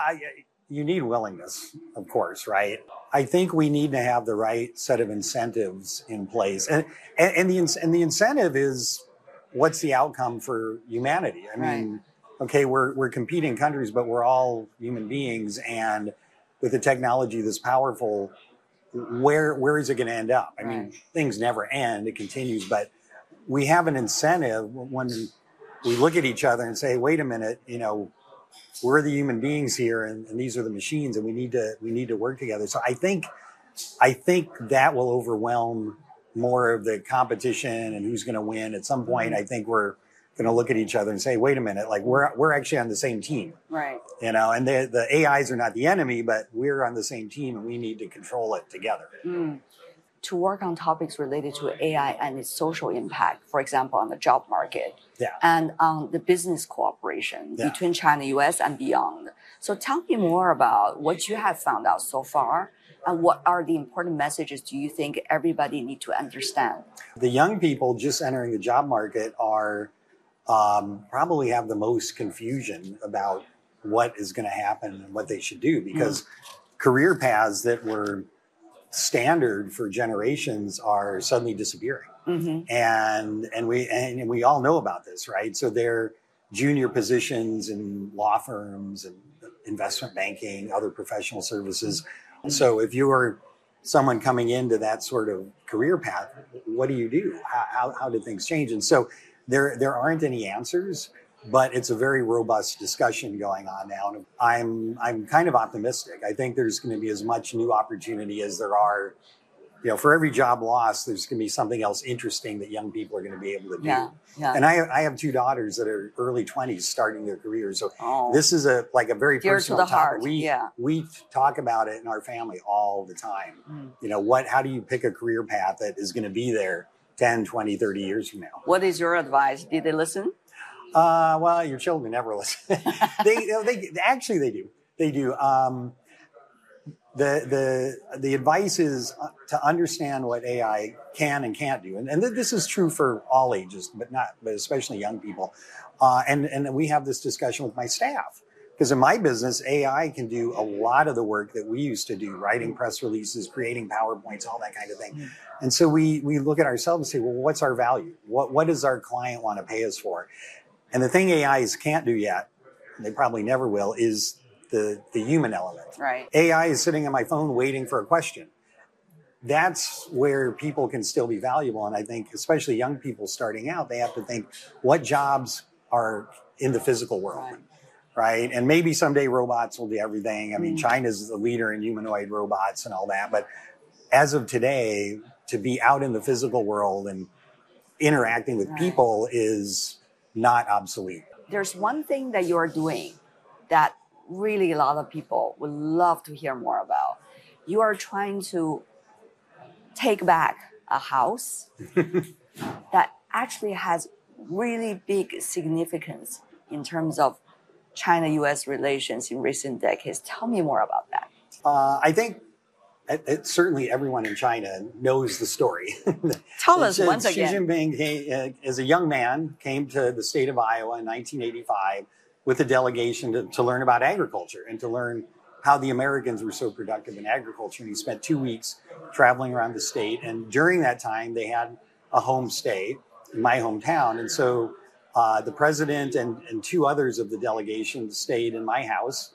you need willingness, of course, right? I think we need to have the right set of incentives in place. And the incentive is, what's the outcome for humanity? I mean, okay, we're competing countries, but we're all human beings. And with a technology this powerful, where is it going to end up? I mean, things never end. It continues. But we have an incentive when we look at each other and say, wait a minute, you know, we're the human beings here, and these are the machines, and we need to work together. So I think that will overwhelm more of the competition and who's going to win. At some point, I think we're going to look at each other and say, wait a minute, like we're actually on the same team. Right. You know, and the AIs are not the enemy, but we're on the same team and we need to control it together. To work on topics related to AI and its social impact, for example, on the job market and on the business cooperation between China, US, and beyond. So tell me more about what you have found out so far, and what are the important messages do you think everybody need to understand? The young people just entering the job market are probably have the most confusion about what is going to happen and what they should do, because career paths that were standard for generations are suddenly disappearing. And we all know about this, right? So they're junior positions in law firms and investment banking, other professional services. So if you are someone coming into that sort of career path, what do you do? How do things change? And so there aren't any answers, but it's a very robust discussion going on now. And I'm kind of optimistic. I think there's going to be as much new opportunity as there are, you know, for every job lost, there's going to be something else interesting that young people are going to be able to do. And I have two daughters that are early 20s starting their careers. So this is a very dear personal to the heart. topic. We talk about it in our family all the time. You know, how do you pick a career path that is going to be there 10, 20, 30 years from now? What is your advice? Did they listen? Well, your children never listen. They actually they do. They do. The advice is to understand what AI can and can't do, and this is true for all ages, but especially young people. And we have this discussion with my staff, because in my business, AI can do a lot of the work that we used to do, writing press releases, creating PowerPoints, all that kind of thing. And so we look at ourselves and say, well, what's our value? What does our client want to pay us for? And the thing AIs can't do yet, and they probably never will, is the human element. Right. AI is sitting on my phone waiting for a question. That's where people can still be valuable. And I think especially young people starting out, they have to think, what jobs are in the physical world? Right. And maybe someday robots will do everything. I mean, China's the leader in humanoid robots and all that. But as of today, to be out in the physical world and interacting with people is not obsolete. There's one thing that you're doing that really a lot of people would love to hear more about. You are trying to take back a house that actually has really big significance in terms of China-US relations in recent decades. Tell me more about that. I think certainly everyone in China knows the story. Tell us once again. Xi Jinping, as a young man, came to the state of Iowa in 1985 with a delegation to learn about agriculture and to learn how the Americans were so productive in agriculture. And he spent 2 weeks traveling around the state. And during that time, they had a homestay in my hometown. And so the president and two others of the delegation stayed in my house.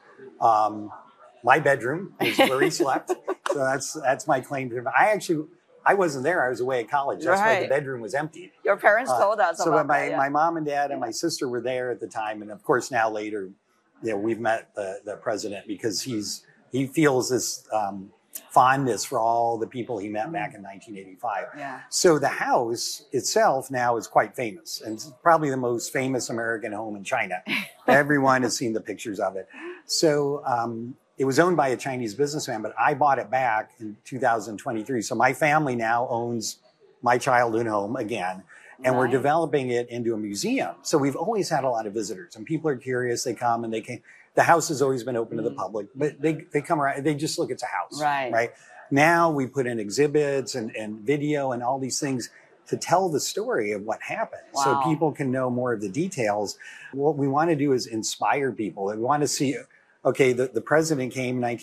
My bedroom is where he slept. So that's my claim to him. I wasn't there. I was away at college. That's why the bedroom was empty. Your parents told us about that. So my mom and dad and my sister were there at the time. And of course, now later, you know, we've met the president because he feels this fondness for all the people he met back in 1985. So the house itself now is quite famous, and it's probably the most famous American home in China. Everyone has seen the pictures of it. So it was owned by a Chinese businessman, but I bought it back in 2023. So my family now owns my childhood home again, and we're developing it into a museum. So we've always had a lot of visitors, and people are curious. They come and they came. The house has always been open to the public, but they come around, they just look, it's a house, right? Now we put in exhibits and video and all these things to tell the story of what happened. So people can know more of the details. What we want to do is inspire people. We want to see okay, the president came in